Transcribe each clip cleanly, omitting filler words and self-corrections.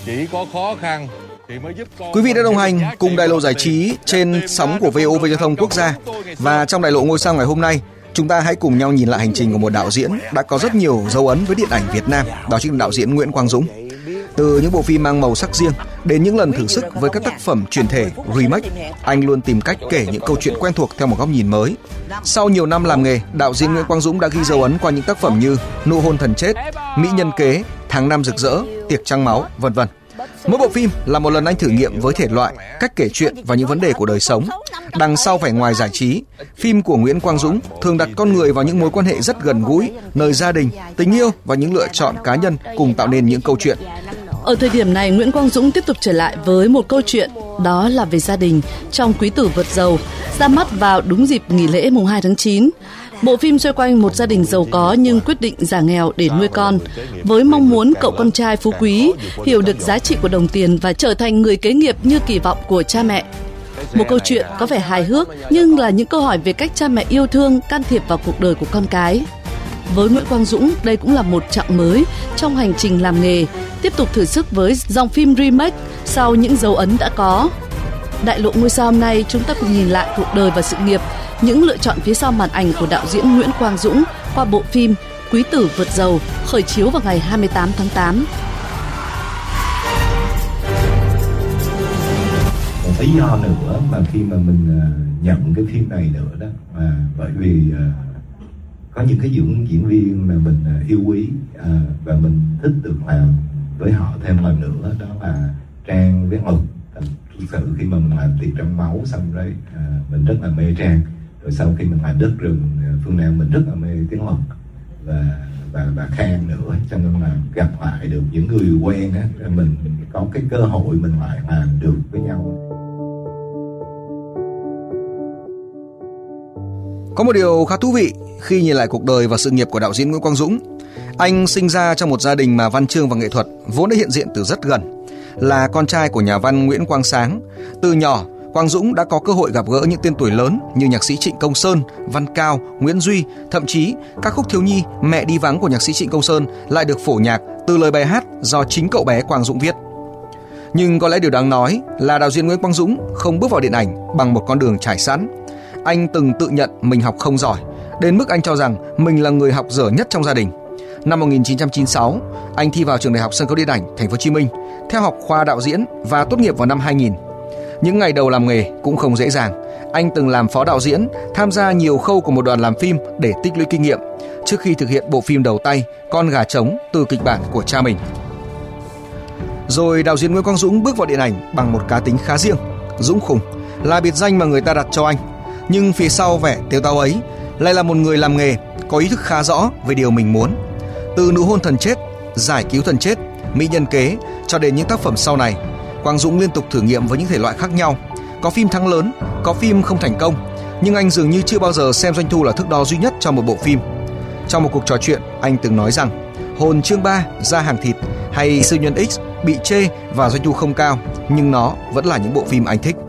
Chỉ có khó khăn thì mới giúp con. Quý vị đã đồng hành cùng Đại lộ giải trí trên sóng của VOV Giao thông Quốc gia. Và trong Đại lộ ngôi sao ngày hôm nay, chúng ta hãy cùng nhau nhìn lại hành trình của một đạo diễn đã có rất nhiều dấu ấn với điện ảnh Việt Nam. Đó chính là đạo diễn Nguyễn Quang Dũng. Từ những bộ phim mang màu sắc riêng đến những lần thử sức với các tác phẩm chuyển thể, remake, anh luôn tìm cách kể những câu chuyện quen thuộc theo một góc nhìn mới. Sau nhiều năm làm nghề, đạo diễn Nguyễn Quang Dũng đã ghi dấu ấn qua những tác phẩm như Nụ hôn thần chết, Mỹ nhân kế, Tháng năm rực rỡ, Tiệc trăng máu, vân vân. Mỗi bộ phim là một lần anh thử nghiệm với thể loại, cách kể chuyện và những vấn đề của đời sống. Đằng sau vẻ ngoài giải trí, phim của Nguyễn Quang Dũng thường đặt con người vào những mối quan hệ rất gần gũi, nơi gia đình, tình yêu và những lựa chọn cá nhân cùng tạo nên những câu chuyện. Ở thời điểm này, Nguyễn Quang Dũng tiếp tục trở lại với một câu chuyện, đó là về gia đình trong Quý tử vượt giàu, ra mắt vào đúng dịp nghỉ lễ mùng 2 tháng 9. Bộ phim xoay quanh một gia đình giàu có nhưng quyết định giả nghèo để nuôi con, với mong muốn cậu con trai phú quý hiểu được giá trị của đồng tiền và trở thành người kế nghiệp như kỳ vọng của cha mẹ. Một câu chuyện có vẻ hài hước nhưng là những câu hỏi về cách cha mẹ yêu thương, can thiệp vào cuộc đời của con cái. Với Nguyễn Quang Dũng, đây cũng là một chặng mới trong hành trình làm nghề, tiếp tục thử sức với dòng phim remake sau những dấu ấn đã có. Đại lộ ngôi sao hôm nay, chúng ta cùng nhìn lại cuộc đời và sự nghiệp, những lựa chọn phía sau màn ảnh của đạo diễn Nguyễn Quang Dũng qua bộ phim Quý tử vượt giàu, khởi chiếu vào ngày 28 tháng 8. Một lý do nữa mà khi mà mình nhận cái phim này nữa đó, bởi vì có những cái diễn viên mà mình yêu quý và mình thích được làm với họ thêm lần nữa, đó là Trang với Mực. Thực sự khi mà mình làm Tiệc trăng máu xong đấy, mình rất là mê Trang. Rồi sau khi mình làm Đất rừng phương Nam, mình rất là mê Tiến Mực và Khang nữa. Cho nên là gặp lại được những người quen á, mình có cái cơ hội mình lại làm được với nhau. Có một điều khá thú vị khi nhìn lại cuộc đời và sự nghiệp của đạo diễn Nguyễn Quang Dũng. Anh sinh ra trong một gia đình mà văn chương và nghệ thuật vốn đã hiện diện từ rất gần. Là con trai của nhà văn Nguyễn Quang Sáng, từ nhỏ Quang Dũng đã có cơ hội gặp gỡ những tên tuổi lớn như nhạc sĩ Trịnh Công Sơn, Văn Cao, Nguyễn Duy. Thậm chí các khúc thiếu nhi Mẹ đi vắng của nhạc sĩ Trịnh Công Sơn lại được phổ nhạc từ lời bài hát do chính cậu bé Quang Dũng viết. Nhưng có lẽ điều đáng nói là đạo diễn Nguyễn Quang Dũng không bước vào điện ảnh bằng một con đường trải sẵn. Anh từng tự nhận mình học không giỏi, đến mức anh cho rằng mình là người học dở nhất trong gia đình. Năm 1996, anh thi vào trường Đại học Sân khấu Điện ảnh Thành phố Hồ Chí Minh, theo học khoa đạo diễn và tốt nghiệp vào năm 2000. Những ngày đầu làm nghề cũng không dễ dàng. Anh từng làm phó đạo diễn, tham gia nhiều khâu của một đoàn làm phim để tích lũy kinh nghiệm trước khi thực hiện bộ phim đầu tay Con gà trống từ kịch bản của cha mình. Rồi đạo diễn Nguyễn Quang Dũng bước vào điện ảnh bằng một cá tính khá riêng, Dũng khùng là biệt danh mà người ta đặt cho anh. Nhưng phía sau vẻ tếu táo ấy lại là một người làm nghề có ý thức khá rõ về điều mình muốn. Từ Nụ hôn thần chết, Giải cứu thần chết, Mỹ nhân kế cho đến những tác phẩm sau này, Quang Dũng liên tục thử nghiệm với những thể loại khác nhau. Có phim thắng lớn, có phim không thành công, nhưng anh dường như chưa bao giờ xem doanh thu là thước đo duy nhất cho một bộ phim. Trong một cuộc trò chuyện, anh từng nói rằng Hồn chương 3 ra hàng thịt hay Siêu nhân X bị chê và doanh thu không cao, nhưng nó vẫn là những bộ phim anh thích.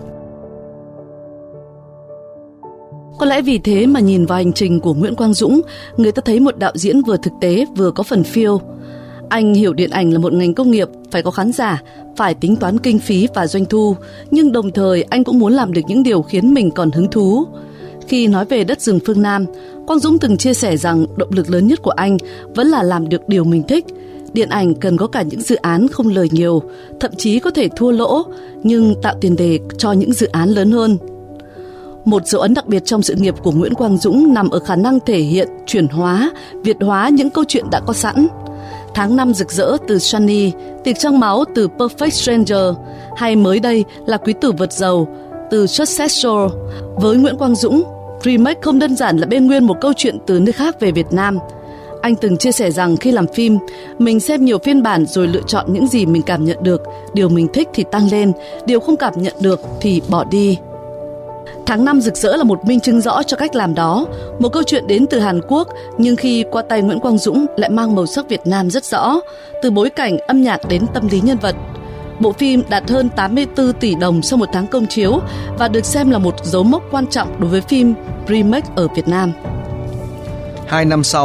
Có lẽ vì thế mà nhìn vào hành trình của Nguyễn Quang Dũng, người ta thấy một đạo diễn vừa thực tế vừa có phần phiêu. Anh hiểu điện ảnh là một ngành công nghiệp, phải có khán giả, phải tính toán kinh phí và doanh thu, nhưng đồng thời anh cũng muốn làm được những điều khiến mình còn hứng thú. Khi nói về Đất rừng phương Nam, Quang Dũng từng chia sẻ rằng động lực lớn nhất của anh vẫn là làm được điều mình thích. Điện ảnh cần có cả những dự án không lời nhiều, thậm chí có thể thua lỗ, nhưng tạo tiền đề cho những dự án lớn hơn. Một dấu ấn đặc biệt trong sự nghiệp của Nguyễn Quang Dũng nằm ở khả năng thể hiện, chuyển hóa, Việt hóa những câu chuyện đã có sẵn. Tháng năm rực rỡ từ Sunny, Tiệc trăng máu từ Perfect Stranger, hay mới đây là Quý tử vượt giàu từ Successful. Với Nguyễn Quang Dũng, remake không đơn giản là bê nguyên một câu chuyện từ nơi khác về Việt Nam. Anh từng chia sẻ rằng khi làm phim, mình xem nhiều phiên bản rồi lựa chọn những gì mình cảm nhận được, điều mình thích thì tăng lên, điều không cảm nhận được thì bỏ đi. Tháng năm rực rỡ là một minh chứng rõ cho cách làm đó. Một câu chuyện đến từ Hàn Quốc, nhưng khi qua tay Nguyễn Quang Dũng lại mang màu sắc Việt Nam rất rõ, từ bối cảnh, âm nhạc đến tâm lý nhân vật. Bộ phim đạt hơn 84 tỷ đồng sau một tháng công chiếu và được xem là một dấu mốc quan trọng đối với phim remake ở Việt Nam. 2 năm sau,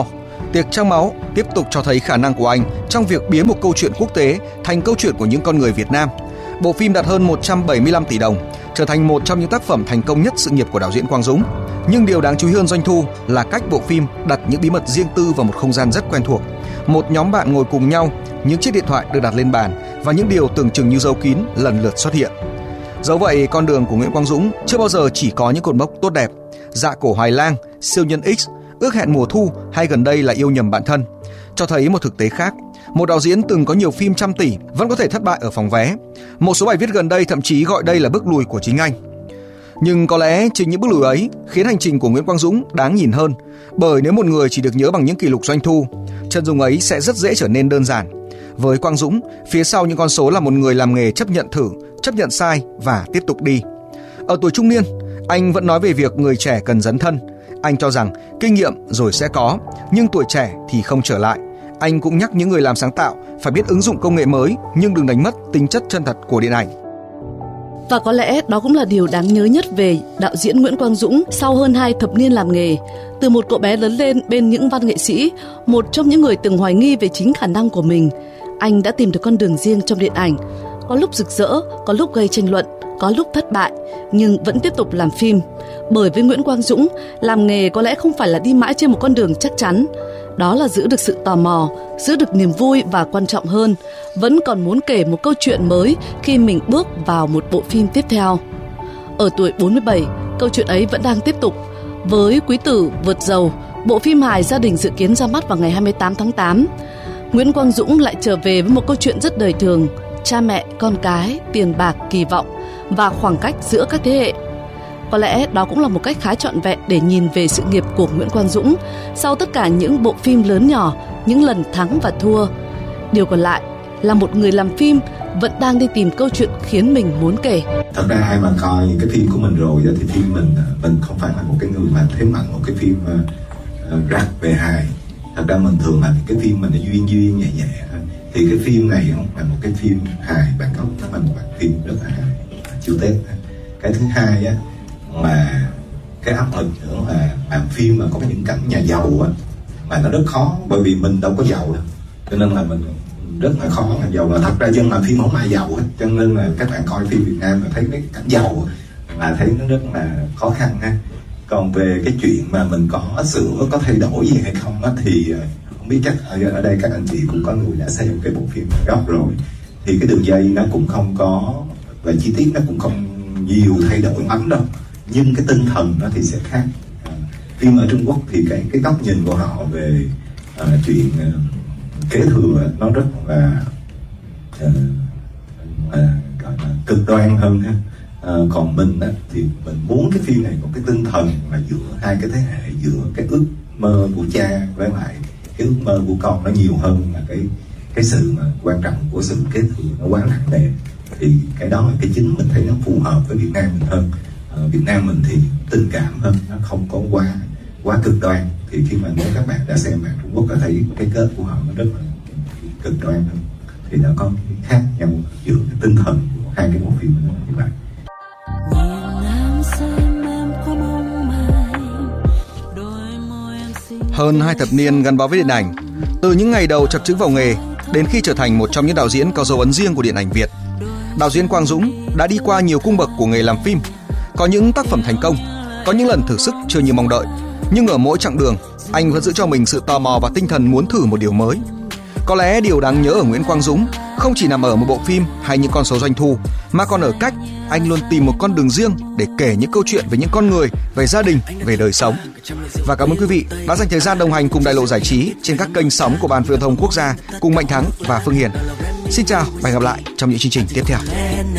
Tiệc Trăng Máu tiếp tục cho thấy khả năng của anh trong việc biến một câu chuyện quốc tế thành câu chuyện của những con người Việt Nam. Bộ phim đạt hơn 175 tỷ đồng, trở thành một trong những tác phẩm thành công nhất sự nghiệp của đạo diễn Quang Dũng. Nhưng điều đáng chú ý hơn doanh thu là cách bộ phim đặt những bí mật riêng tư vào một không gian rất quen thuộc. Một nhóm bạn ngồi cùng nhau, những chiếc điện thoại được đặt lên bàn và những điều tưởng chừng như giấu kín lần lượt xuất hiện. Dẫu vậy, con đường của Nguyễn Quang Dũng chưa bao giờ chỉ có những cột mốc tốt đẹp. Dạ Cổ Hoài Lang, Siêu Nhân X, Ước Hẹn Mùa Thu hay gần đây là Yêu Nhầm Bạn Thân cho thấy một thực tế khác. Một đạo diễn từng có nhiều phim trăm tỷ vẫn có thể thất bại ở phòng vé. Một số bài viết gần đây thậm chí gọi đây là bước lùi của chính anh. Nhưng có lẽ chính những bước lùi ấy khiến hành trình của Nguyễn Quang Dũng đáng nhìn hơn. Bởi nếu một người chỉ được nhớ bằng những kỷ lục doanh thu, chân dung ấy sẽ rất dễ trở nên đơn giản. Với Quang Dũng, phía sau những con số là một người làm nghề chấp nhận thử, chấp nhận sai và tiếp tục đi. Ở tuổi trung niên, anh vẫn nói về việc người trẻ cần dấn thân. Anh cho rằng kinh nghiệm rồi sẽ có, nhưng tuổi trẻ thì không trở lại. Anh cũng nhắc những người làm sáng tạo phải biết ứng dụng công nghệ mới, nhưng đừng đánh mất tính chất chân thật của điện ảnh. Và có lẽ đó cũng là điều đáng nhớ nhất về đạo diễn Nguyễn Quang Dũng sau hơn 2 thập niên làm nghề. Từ một cậu bé lớn lên bên những văn nghệ sĩ, một trong những người từng hoài nghi về chính khả năng của mình, anh đã tìm được con đường riêng trong điện ảnh. Có lúc rực rỡ, có lúc gây tranh luận, có lúc thất bại, nhưng vẫn tiếp tục làm phim. Bởi với Nguyễn Quang Dũng, làm nghề có lẽ không phải là đi mãi trên một con đường chắc chắn. Đó là giữ được sự tò mò, giữ được niềm vui và quan trọng hơn, vẫn còn muốn kể một câu chuyện mới khi mình bước vào một bộ phim tiếp theo. Ở tuổi 47, câu chuyện ấy vẫn đang tiếp tục. Với Quý Tử Vượt Dầu, bộ phim hài gia đình dự kiến ra mắt vào ngày 28 tháng 8, Nguyễn Quang Dũng lại trở về với một câu chuyện rất đời thường, cha mẹ, con cái, tiền bạc, kỳ vọng và khoảng cách giữa các thế hệ. Có lẽ đó cũng là một cách khá trọn vẹn để nhìn về sự nghiệp của Nguyễn Quang Dũng sau tất cả những bộ phim lớn nhỏ, những lần thắng và thua. Điều còn lại là một người làm phim vẫn đang đi tìm câu chuyện khiến mình muốn kể. Thật ra ai mà coi những cái phim của mình rồi thì phim mình không phải là một cái người mà thế mạnh một cái phim rap về hài. Thật ra mình thường là những cái phim mình duyên nhẹ nhẹ. Thì cái phim này không phải một cái phim hài bản gốc, nó là một phim rất là hài, chiêu Tết. Cái thứ hai á mà cái áp lực nữa là làm phim mà có những cảnh nhà giàu á mà nó rất khó, bởi vì mình đâu có giàu đâu, cho nên là mình rất là khó làm giàu. Mà thật ra dân làm phim không ai giàu hết, cho nên là các bạn coi phim Việt Nam mà thấy cái cảnh giàu là thấy nó rất là khó khăn ha. Còn về cái chuyện mà mình có sửa, có thay đổi gì hay không á thì không biết, chắc ở đây các anh chị cũng có người đã xem cái bộ phim gốc rồi, thì cái đường dây nó cũng không có, và chi tiết nó cũng không nhiều thay đổi lắm đâu, nhưng cái tinh thần nó thì sẽ khác. Phim ở Trung Quốc thì cái góc nhìn của họ về chuyện kế thừa nó rất là gọi là cực đoan hơn ha. Còn mình á, thì mình muốn cái phim này có cái tinh thần là giữa hai cái thế hệ, giữa cái ước mơ của cha với lại cái ước mơ của con nó nhiều hơn là cái sự mà quan trọng của sự kế thừa nó quá nặng nề. Thì cái đó là cái chính mình thấy nó phù hợp với Việt Nam mình hơn. Việt Nam mình thì tình cảm hơn, nó không có quá cực đoan. Thì khi mà nếu các bạn đã xem bạn Trung Quốc đã thấy cái kết của họ nó rất là cực đoan hơn, thì nó có cái khác nhau giữa cái tinh thần của hai cái bộ phim đó như vậy. Hơn 2 thập niên gắn bó với điện ảnh, từ những ngày đầu chập chững vào nghề đến khi trở thành một trong những đạo diễn có dấu ấn riêng của điện ảnh Việt, đạo diễn Quang Dũng đã đi qua nhiều cung bậc của nghề làm phim. Có những tác phẩm thành công, có những lần thử sức chưa như mong đợi, nhưng ở mỗi chặng đường, anh vẫn giữ cho mình sự tò mò và tinh thần muốn thử một điều mới. Có lẽ điều đáng nhớ ở Nguyễn Quang Dũng không chỉ nằm ở một bộ phim hay những con số doanh thu, mà còn ở cách anh luôn tìm một con đường riêng để kể những câu chuyện về những con người, về gia đình, về đời sống. Và cảm ơn quý vị đã dành thời gian đồng hành cùng Đại Lộ Giải Trí trên các kênh sóng của Ban Truyền thông Quốc gia cùng Mạnh Thắng và Phương Hiền. Xin chào và hẹn gặp lại trong những chương trình tiếp theo.